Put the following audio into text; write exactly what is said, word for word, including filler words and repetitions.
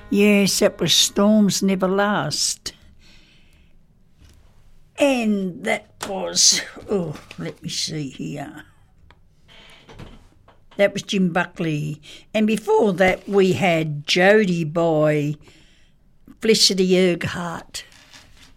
Yes, that was Storms Never Last. And that was, oh, let me see here. That was Jim Buckley. And before that we had Jody by Felicity Erghardt.